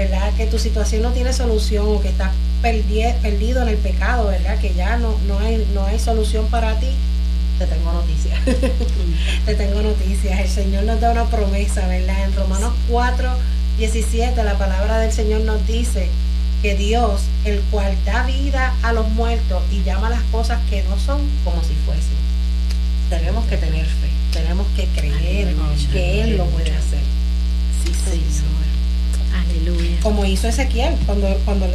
¿verdad? Que tu situación no tiene solución o que estás perdido en el pecado, ¿verdad? Que ya no hay solución para ti. Te tengo noticias. Te tengo noticias. El Señor nos da una promesa, ¿verdad? En Romanos 4:17 la palabra del Señor nos dice que Dios, el cual da vida a los muertos y llama las cosas que no son como si fuesen. Tenemos que tener fe, tenemos que creer que Él lo puede hacer. Sí, Señor. Aleluya. Como hizo Ezequiel cuando